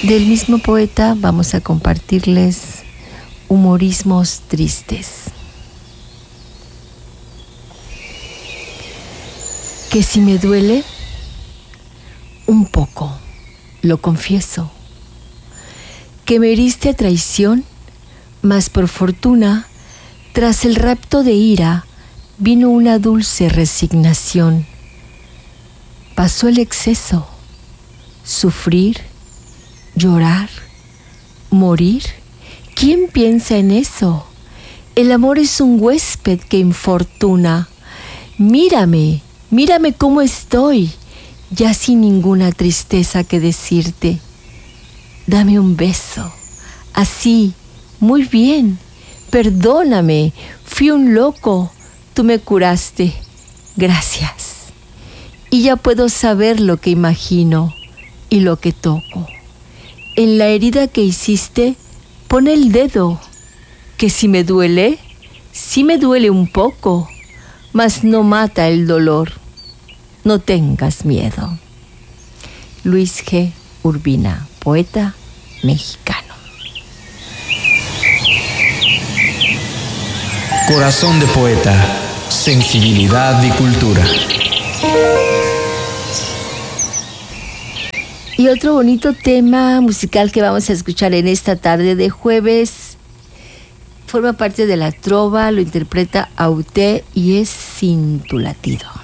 Del mismo poeta vamos a compartirles humorismos tristes. Que si me duele, un poco, lo confieso. Que me heriste a traición, mas por fortuna, tras el rapto de ira, vino una dulce resignación. Pasó el exceso, sufrir, llorar, morir. ¿Quién piensa en eso? El amor es un huésped que infortuna. Mírame, mírame cómo estoy, ya sin ninguna tristeza que decirte. Dame un beso, así, muy bien. Perdóname, fui un loco, tú me curaste. Gracias. Y ya puedo saber lo que imagino y lo que toco. En la herida que hiciste, pon el dedo, que si me duele, sí me duele un poco, mas no mata el dolor. No tengas miedo. Luis G. Urbina, poeta mexicano. Corazón de poeta, sensibilidad y cultura. Y otro bonito tema musical que vamos a escuchar en esta tarde de jueves forma parte de la trova, lo interpreta Auté y es Sin tu latido.